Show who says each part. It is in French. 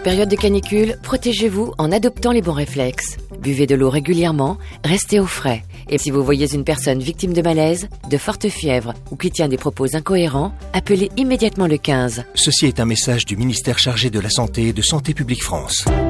Speaker 1: période de canicule, protégez-vous en adoptant les bons réflexes. Buvez de l'eau régulièrement, restez au frais. Et si vous voyez une personne victime de malaise, de forte fièvre ou qui tient des propos incohérents, appelez immédiatement le 15.
Speaker 2: Ceci est un message du ministère chargé de la Santé et de Santé publique France.